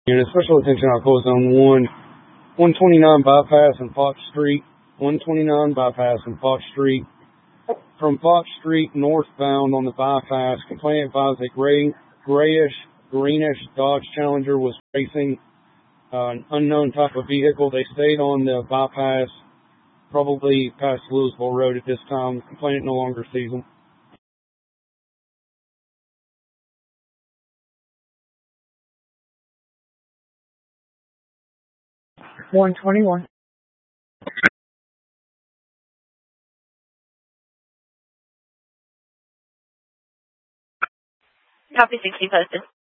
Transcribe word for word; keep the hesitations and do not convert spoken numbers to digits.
Unit special attention on call zone one, one twenty-nine bypass and Fox Street, one twenty-nine bypass and Fox Street. From Fox Street northbound on the bypass, complainant advised a gray, grayish, greenish Dodge Challenger was racing uh, an unknown type of vehicle. They stayed on the bypass, probably past Louisville Road at this time. The complainant no longer sees them. one twenty-one. Copy, sixty posted.